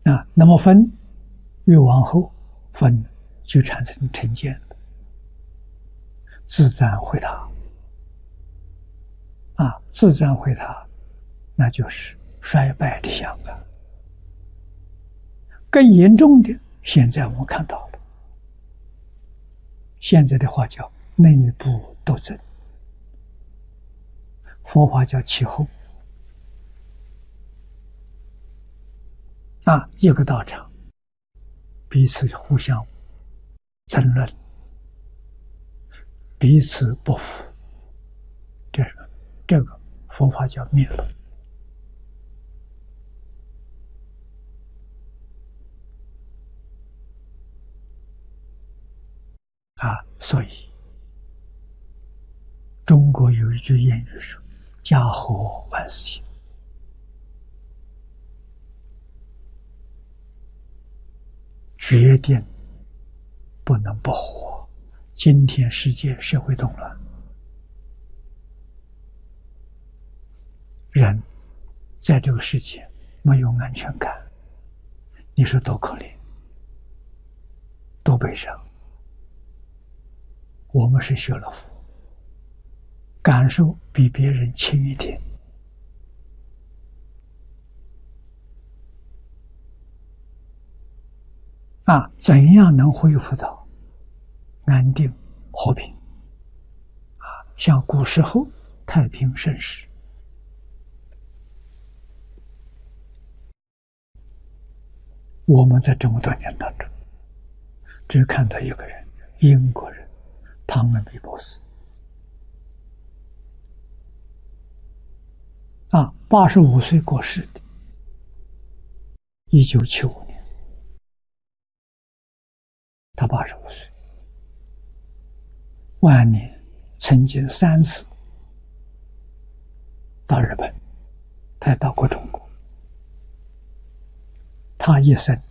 那么分越往后，分就产生成见，自赞回他自赞回他，那就是衰败的相啊。更严重的，现在我们看到了，现在的话叫内部斗争，佛法叫气候一个道场彼此互相争论，彼此不服，这个佛法叫灭论所以中国有一句谚语说：家和万事兴。决定不能不和。今天世界社会动乱，人在这个世界没有安全感，你说多可怜，多悲伤。我们是学了佛，感受比别人轻一点，怎样能恢复到安定和平像古时候太平盛世。我们在这么多年当中只看到一个人，英国人汤恩比博士85岁过世的，1975年他85岁。晚年曾经3次到日本，他也到过中国。他一生